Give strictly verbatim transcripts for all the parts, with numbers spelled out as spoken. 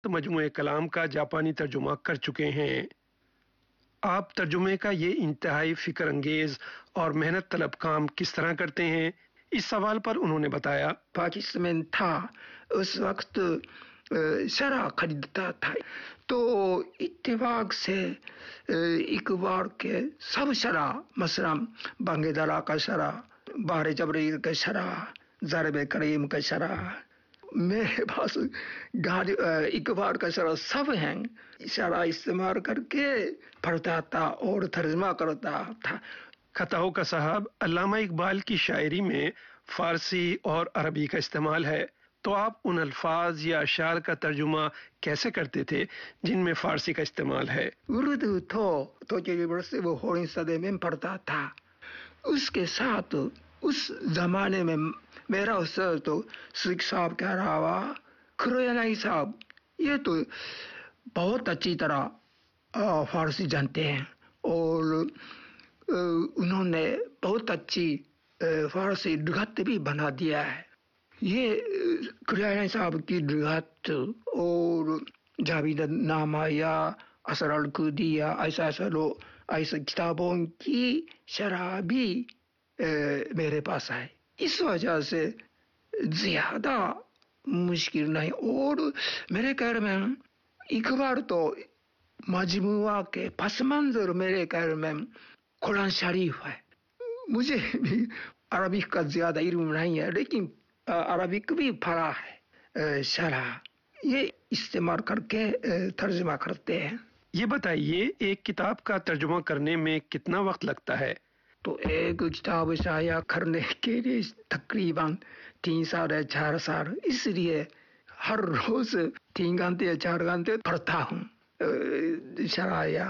مجموعہ کلام کا جاپانی ترجمہ کر چکے ہیں۔ آپ ترجمے کا یہ انتہائی فکر انگیز اور محنت طلب کام کس طرح کرتے ہیں؟ اس سوال پر انہوں نے بتایا، پاکستان میں تھا اس وقت شرح خریدتا تھا تو اتفاق سے اقبال کے سب شرح، مثلا بانگ درا کا شرح، بحر جبریل کا شرح، ضرب کریم کا شرح، میرے پاس اقبال کا شرح سب ہیں، شرح استعمال کر کے پڑھتا تھا اور ترجمہ کرتا تھا۔ خطاؤکا صاحب، علامہ اقبال کی شاعری میں فارسی اور عربی کا استعمال ہے، تو آپ ان الفاظ یا اشعار کا ترجمہ کیسے کرتے تھے جن میں فارسی کا استعمال ہے؟ اردو تو توکیو یونیورسٹی وہ ہوئیں صدی میں پڑھتا تھا، اس کے ساتھ اس زمانے میں میرا استاد تو سکھ صاحب کے علاوہ کھرویانائی صاحب، یہ تو بہت اچھی طرح فارسی جانتے ہیں اور انہوں نے بہت اچھی فارسی لغت بھی بنا دیا ہے۔ یہ کھرویانائی صاحب کی لغت اور جاوید نامہ یا اثر القدی یا ایسا ایسا لو ایسے کتابوں کی شرح بھی میرے پاس ہے، اس وجہ سے زیادہ مشکل نہیں۔ اور میرے خیال میں اقبال تو مجموعہ کے پس منظر میرے خیال میں قرآن شریف ہے۔ مجھے بھی عربک کا زیادہ علم نہیں ہے، لیکن عربک بھی پڑھا ہے، شرح یہ استعمال کر کے ترجمہ کرتے ہیں۔ یہ بتائیے، ایک کتاب کا ترجمہ کرنے میں کتنا وقت لگتا ہے؟ تو ایک کتاب شائع کرنے کے لیے تقریباً تین سال یا چار سال، اس لیے ہر روز تین گھنٹے یا چار گھنٹے پڑھتا ہوں شرح یا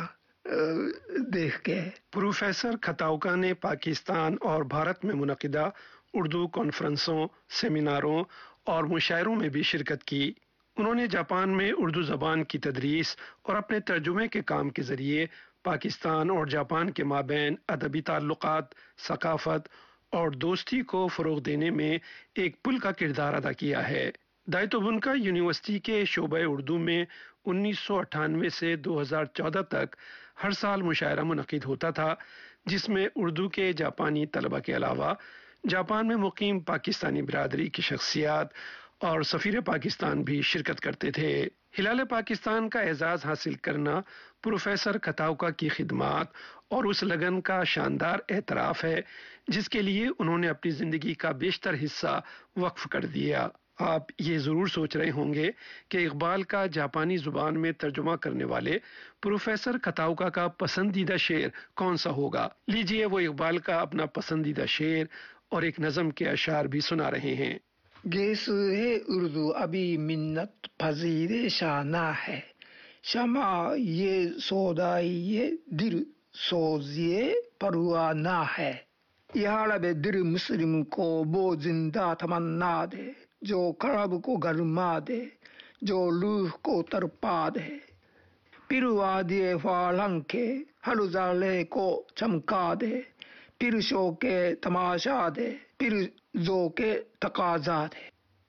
دیکھ کے۔ پروفیسر خطاؤکا نے پاکستان اور بھارت میں منعقدہ اردو کانفرنسوں، سیمیناروں اور مشاعروں میں بھی شرکت کی۔ انہوں نے جاپان میں اردو زبان کی تدریس اور اپنے ترجمے کے کام کے ذریعے پاکستان اور جاپان کے مابین ادبی تعلقات، ثقافت اور دوستی کو فروغ دینے میں ایک پل کا کردار ادا کیا ہے۔ دائتو بنکا یونیورسٹی کے شعبہ اردو میں انیس سو اٹھانوے سے دو ہزار چودہ تک ہر سال مشاعرہ منعقد ہوتا تھا، جس میں اردو کے جاپانی طلبہ کے علاوہ جاپان میں مقیم پاکستانی برادری کی شخصیات اور سفیر پاکستان بھی شرکت کرتے تھے۔ ہلال پاکستان کا اعزاز حاصل کرنا پروفیسر خطاؤکا کی خدمات اور اس لگن کا شاندار اعتراف ہے جس کے لیے انہوں نے اپنی زندگی کا بیشتر حصہ وقف کر دیا۔ آپ یہ ضرور سوچ رہے ہوں گے کہ اقبال کا جاپانی زبان میں ترجمہ کرنے والے پروفیسر خطاؤکا کا پسندیدہ شعر کون سا ہوگا؟ لیجئے وہ اقبال کا اپنا پسندیدہ شعر اور ایک نظم کے اشعار بھی سنا رہے ہیں۔ گیسو ہے اردو ابھی منت پذیر شانہ ہے، شمع یہ سودائی یہ دل سوزیے پروانہ ہے، یا رب دل مسلم کو وہ زندہ تمنا دے جو قلب کو گرما دے، جو روح کو تڑپا دے، پھر وادی فالنگ کے ہر ذرے کو چمکا دے، پھر شو کے تماشا دے، پھر ذوق کے تقاضا دے،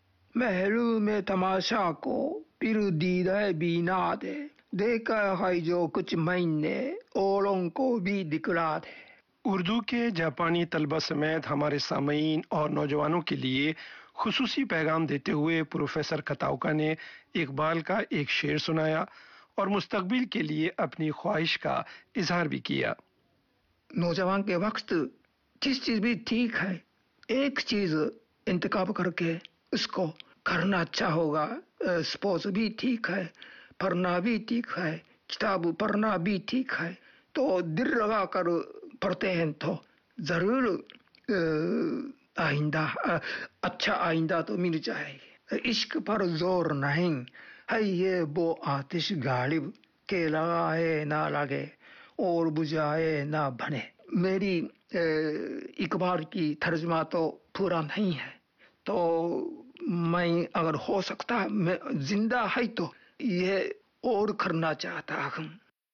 محروم تماشا کو پھر دیدہ بینا دے، دیکھا ہے جو کچھ میں نے اوروں کو بھی دکھلا دے۔ اردو کے جاپانی طلبہ سمیت ہمارے سامعین اور نوجوانوں کے لیے خصوصی پیغام دیتے ہوئے پروفیسر خطاؤکا نے اقبال کا ایک شعر سنایا اور مستقبل کے لیے اپنی خواہش کا اظہار بھی کیا۔ نوجوان کے وقت کس چیز بھی ٹھیک ہے، ایک چیز انتخاب کر کے اس کو کرنا اچھا ہوگا۔ سپورٹس بھی ٹھیک ہے، پڑھنا بھی ٹھیک ہے، کتاب پڑھنا بھی ٹھیک ہے، تو دل لگا کر پڑھتے ہیں تو ضرور آئندہ اچھا آئندہ تو مل جائے گا۔ عشق پر زور نہیں ہے یہ وہ آتش غالب کہ لگائے نہ لگے اور بجھائے نہ بنے۔ میری اقبال کی ترجمہ تو پورا نہیں ہے، تو میں اگر ہو سکتا میں زندہ ہے تو یہ اور کرنا چاہتا ہوں۔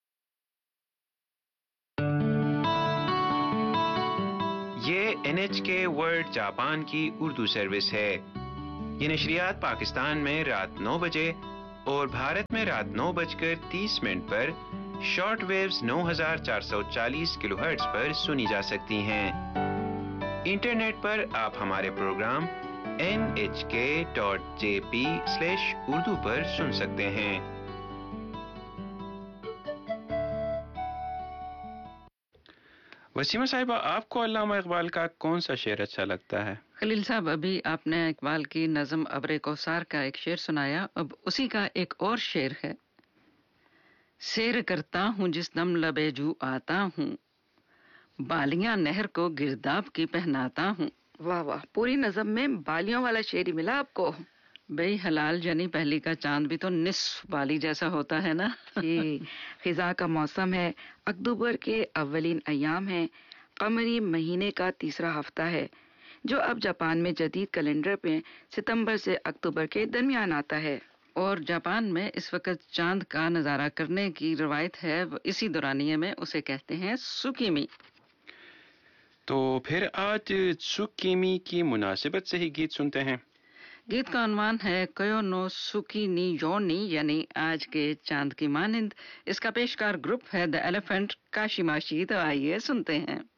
یہ این ایچ کے ورلڈ جاپان کی اردو سروس ہے۔ یہ نشریات پاکستان میں رات نو بجے اور بھارت میں رات نو بج کر تیس منٹ پر شارٹ ویوز نو ہزار چار سو چالیس کلو ہرٹز پر سنی جا سکتی ہیں۔ انٹرنیٹ پر آپ ہمارے پروگرام این ایچ کے dot J P slash Urdu پر سن سکتے ہیں۔ وسیمہ صاحبہ، آپ کو علامہ اقبال کا کون سا شعر اچھا لگتا ہے؟ خلیل صاحب، ابھی آپ نے اقبال کی نظم ابر کوثر کا ایک شعر سنایا، اب اسی کا ایک اور شعر ہے۔ سیر کرتا ہوں جس دم لبے جو آتا ہوں، بالیاں نہر کو گرداب کی پہناتا ہوں۔ واہ واہ، پوری نظم میں بالیوں والا شعر ہی ملا آپ کو۔ بھئی حلال جنی پہلی کا چاند بھی تو نصف بالی جیسا ہوتا ہے نا۔ جی، خزاں کا موسم ہے، اکتوبر کے اولین ایام ہیں، قمری مہینے کا تیسرا ہفتہ ہے جو اب جاپان میں جدید کیلنڈر پہ ستمبر سے اکتوبر کے درمیان آتا ہے۔ اور جاپان میں اس وقت چاند کا نظارہ کرنے کی روایت ہے، اسی دورانیے میں اسے کہتے ہیں سوکیمی۔ تو پھر آج سوکیمی کی مناسبت سے ہی گیت سنتے ہیں۔ گیت کا عنوان ہے کویو نو سوکی نی یونی، یعنی آج کے چاند کی مانند۔ اس کا پیشکار گروپ ہے دی ایلیفنٹ کاشیماشی، تو آئیے سنتے ہیں۔